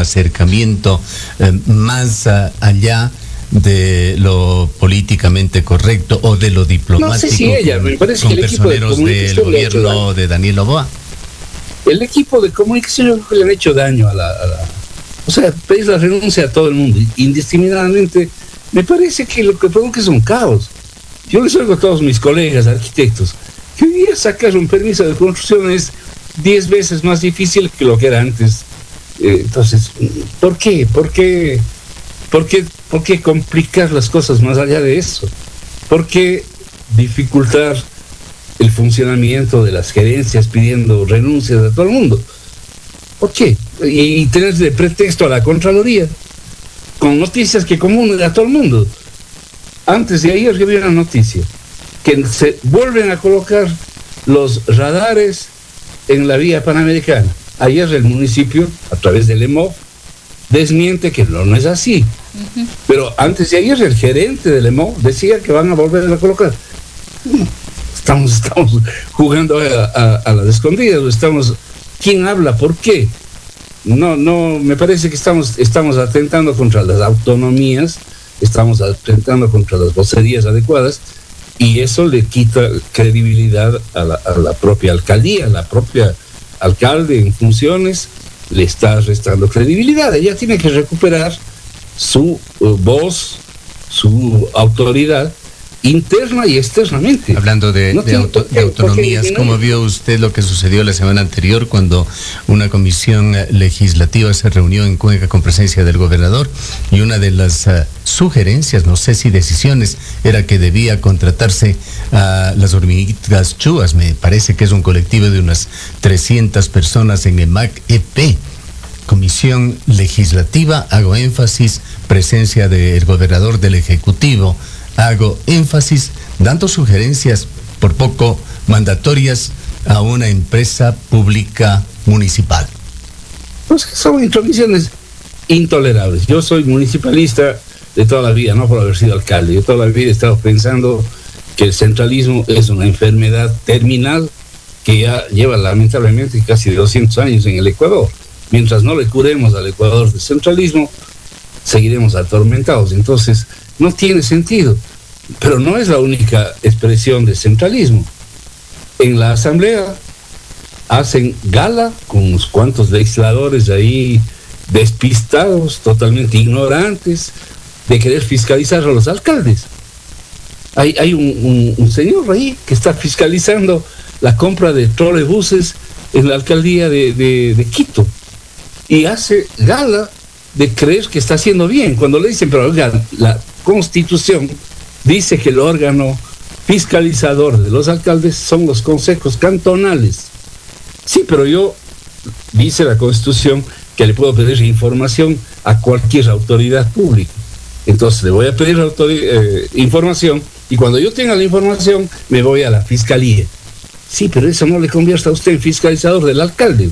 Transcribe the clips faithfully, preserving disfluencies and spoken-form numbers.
acercamiento eh, más uh, allá de lo políticamente correcto o de lo diplomático? No sé si ella, me parece con que el equipo de personeros del gobierno de Daniel Noboa. El equipo de comunicación yo creo que le han hecho daño a la, a la... O sea, pedir la renuncia a todo el mundo, indiscriminadamente. Me parece que lo que provoca es un caos. Yo les oigo a todos mis colegas arquitectos que hoy día sacar un permiso de construcción es diez veces más difícil que lo que era antes. Eh, entonces, ¿por qué? ¿Por qué? ¿Por qué? ¿Por qué complicar las cosas más allá de eso? ¿Por qué dificultar el funcionamiento de las gerencias pidiendo renuncias a todo el mundo? ¿Por qué? Y, y tener de pretexto a la Contraloría con noticias que comunen a todo el mundo. Antes de ayer que vi una noticia que se vuelven a colocar los radares en la vía panamericana. Ayer el municipio, a través del E M O V, desmiente que no, no es así. Uh-huh. Pero antes de ayer el gerente del E M O V decía que van a volver a colocar. Estamos, estamos jugando a, a, a las escondidas, estamos, ¿quién habla? ¿Por qué? No, no, me parece que estamos, estamos atentando contra las autonomías, estamos atentando contra las vocerías adecuadas, y eso le quita credibilidad a la, a la propia alcaldía, la propia alcalde en funciones le está restando credibilidad. Ella tiene que recuperar su uh, voz, su autoridad interna y externamente. Hablando de, no de, auto, de autonomías, no, ¿cómo vio usted lo que sucedió la semana anterior cuando una comisión legislativa se reunió en Cuenca con presencia del gobernador y una de las uh, sugerencias, no sé si decisiones, era que debía contratarse a uh, las hormiguitas chúas? Me parece que es un colectivo de unas trescientas personas en EMAC-E P. Comisión legislativa, hago énfasis, presencia del gobernador, del Ejecutivo, hago énfasis, dando sugerencias por poco mandatorias a una empresa pública municipal. Pues son intromisiones intolerables. Yo soy municipalista de toda la vida, no por haber sido alcalde. Yo toda la vida he estado pensando que el centralismo es una enfermedad terminal que ya lleva lamentablemente casi doscientos años en el Ecuador. Mientras no le curemos al Ecuador del centralismo, seguiremos atormentados. Entonces, no tiene sentido, pero no es la única expresión de centralismo. En la asamblea hacen gala con unos cuantos legisladores ahí despistados, totalmente ignorantes, de querer fiscalizar a los alcaldes. Hay, hay un, un, un señor ahí que está fiscalizando la compra de trolebuses en la alcaldía de, de, de Quito y hace gala de creer que está haciendo bien, cuando le dicen, pero oigan, la Constitución dice que el órgano fiscalizador de los alcaldes son los consejos cantonales. Sí, pero yo, dice la Constitución, que le puedo pedir información a cualquier autoridad pública. Entonces le voy a pedir eh, información, y cuando yo tenga la información, me voy a la fiscalía. Sí, pero eso no le convierte a usted en fiscalizador del alcalde.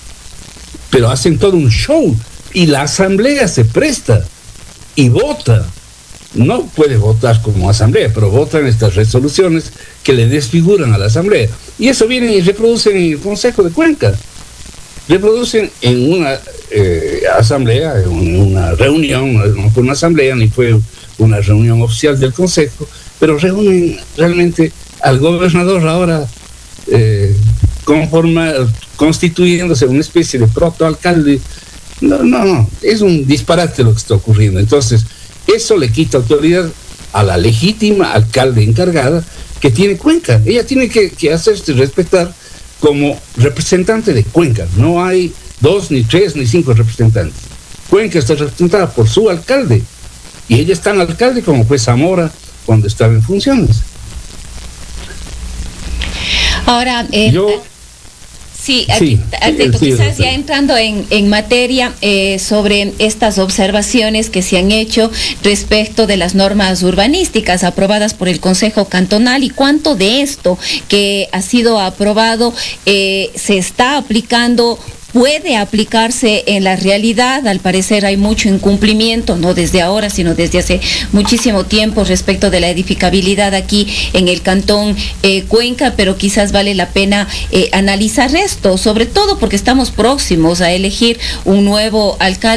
Pero hacen todo un show, y la asamblea se presta y vota. No puede votar como asamblea, pero votan estas resoluciones que le desfiguran a la asamblea. Y eso viene y reproducen en el Consejo de Cuenca. Reproducen en una eh, asamblea, en una reunión, no fue una asamblea ni fue una reunión oficial del Consejo, pero reúnen realmente al gobernador ahora eh, conforma, constituyéndose una especie de protoalcalde. No, no, no, es un disparate lo que está ocurriendo. Entonces, eso le quita autoridad a la legítima alcalde encargada que tiene Cuenca. Ella tiene que, que hacerse respetar como representante de Cuenca. No hay dos, ni tres, ni cinco representantes. Cuenca está representada por su alcalde. Y ella es tan alcalde como fue Zamora cuando estaba en funciones. Ahora, eh, yo... Sí, aquí, sí, sí, quizás sí, ya entrando en, en materia eh, sobre estas observaciones que se han hecho respecto de las normas urbanísticas aprobadas por el Consejo Cantonal y cuánto de esto que ha sido aprobado eh, se está aplicando, puede aplicarse en la realidad. Al parecer hay mucho incumplimiento, no desde ahora, sino desde hace muchísimo tiempo respecto de la edificabilidad aquí en el Cantón eh, Cuenca, pero quizás vale la pena eh, analizar esto, sobre todo porque estamos próximos a elegir un nuevo alcalde.